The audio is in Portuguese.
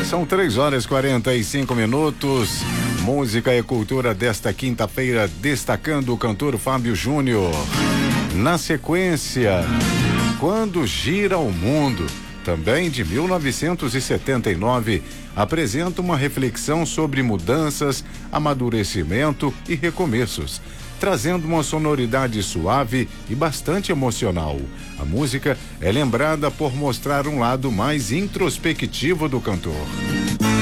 São 3h45. Música e cultura desta quinta-feira, destacando o cantor Fábio Júnior. Na sequência, Quando Gira o Mundo, também de 1979, apresenta uma reflexão sobre mudanças, amadurecimento e recomeços, trazendo uma sonoridade suave e bastante emocional. A música é lembrada por mostrar um lado mais introspectivo do cantor.